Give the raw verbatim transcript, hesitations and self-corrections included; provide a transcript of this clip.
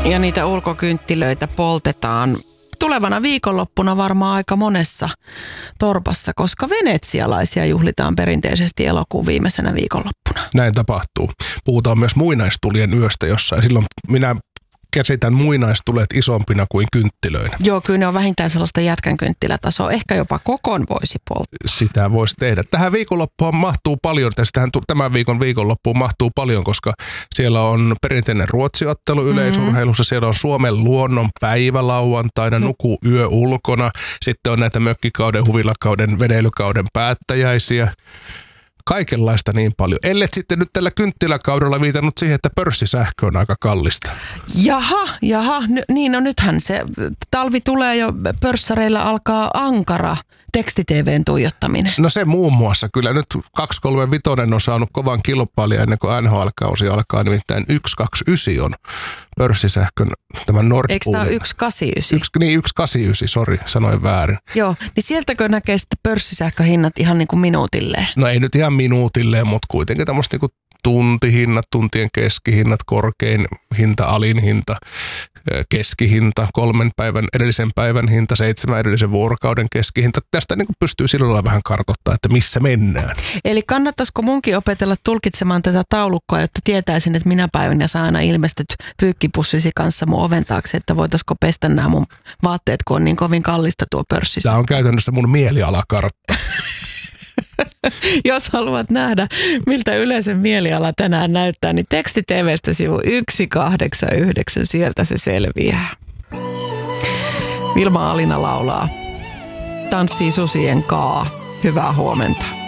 Ja niitä ulkokynttilöitä poltetaan tulevana viikonloppuna varmaan aika monessa torpassa, koska venetsialaisia juhlitaan perinteisesti elokuun viimeisenä viikonloppuna. Näin tapahtuu. Puhutaan myös muinaistulien yöstä jossain. Silloin minä käsitän muinaistulet isompina kuin kynttilöinä. Joo, kyllä ne on vähintään sellaista jätkän kynttilätasoa. Ehkä jopa kokon voisi polttaa. Sitä voisi tehdä. Tähän viikonloppuun mahtuu paljon, tähän tämän viikon viikonloppuun mahtuu paljon, koska siellä on perinteinen ruotsiottelu yleisurheilussa, mm-hmm. siellä on Suomen luonnon päivä lauantaina, no. Nuku yö ulkona, sitten on näitä mökkikauden, huvilakauden, veneilykauden päättäjäisiä. Kaikenlaista niin paljon. Ellet sitten nyt tällä kynttiläkaudella viitannut siihen, että pörssisähkö on aika kallista. Jaha, jaha. N- niin no nythän se talvi tulee jo, pörssäreillä alkaa ankara teksti-tv:n tuijottaminen. No se muun muassa. Kyllä nyt kaksi kolme viisi on saanut kovan kilpailija ennen kuin N H L-kausi alkaa. Nimittäin yksi kaksi yhdeksän on pörssisähkön tämän Nord Eikö tämä ole yksi kahdeksan yhdeksän? Yksi, niin yksi kahdeksan yhdeksän, sori, sanoin väärin. Joo, niin sieltäkö näkee sitten pörssisähköhinnat ihan niin kuin minuutilleen? No ei nyt ihan minuutilleen, mutta kuitenkin tämmöistä niin kuin tuntihinnat, tuntien keskihinnat, korkein hinta, alin hinta, keskihinta, kolmen päivän, edellisen päivän hinta, seitsemän edellisen vuorokauden keskihinta. Tästä niin kuin pystyy sillä lailla vähän kartoittamaan, että missä mennään. Eli kannattaisiko munkin opetella tulkitsemaan tätä taulukkoa, jotta tietäisin, että minä päivänä saa aina ilmestyt pyykkipussisi kanssa mun oven taakse, että voitaisiko pestä nämä mun vaatteet, kun on niin kovin kallista tuo pörssissä. Tämä on käytännössä mun mielialakartta. Jos haluat nähdä, miltä yleisen mieliala tänään näyttää, niin teksti T V:stä sivu yksi kahdeksan yhdeksän, sieltä se selviää. Vilma Alina laulaa Tanssii susien kaa. Hyvää huomenta.